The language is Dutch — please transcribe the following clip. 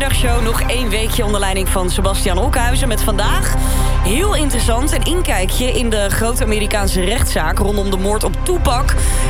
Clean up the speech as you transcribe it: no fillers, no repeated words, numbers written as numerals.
middagshow. Nog 1 weekje onder leiding van Sebastian Okhuizen. Met vandaag heel interessant een inkijkje in de grote Amerikaanse rechtszaak rondom de moord op Tupac.